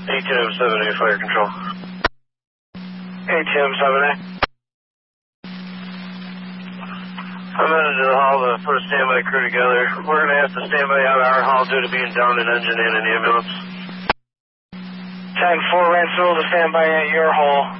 ATM 7A Fire Control. ATM 7A. I'm headed to the hall to put a standby crew together. We're going to have to standby out of our hall due to being down an engine and an ambulance. Tag 4 Ransom to standby at your hall.